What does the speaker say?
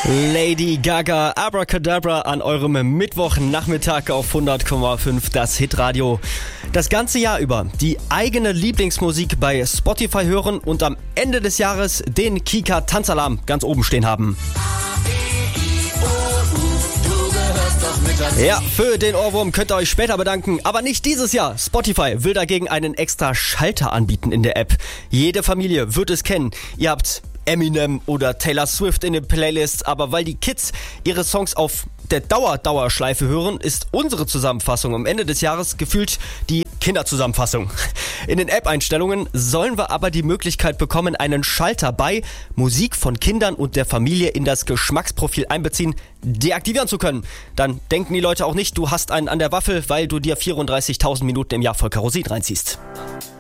Lady Gaga, Abracadabra an eurem Mittwochnachmittag auf 100,5 das Hitradio. Das ganze Jahr über die eigene Lieblingsmusik bei Spotify hören und am Ende des Jahres den Kika Tanzalarm ganz oben stehen haben. Ja, für den Ohrwurm könnt ihr euch später bedanken, aber nicht dieses Jahr. Spotify will dagegen einen extra Schalter anbieten in der App. Jede Familie wird es kennen. Ihr habt Eminem oder Taylor Swift in den Playlists, aber weil die Kids ihre Songs auf der Dauerschleife hören, ist unsere Zusammenfassung am Ende des Jahres gefühlt die Kinderzusammenfassung. In den App-Einstellungen sollen wir aber die Möglichkeit bekommen, einen Schalter bei Musik von Kindern und der Familie in das Geschmacksprofil einbeziehen, deaktivieren zu können. Dann denken die Leute auch nicht, du hast einen an der Waffel, weil du dir 34.000 Minuten im Jahr voll Kerosin reinziehst.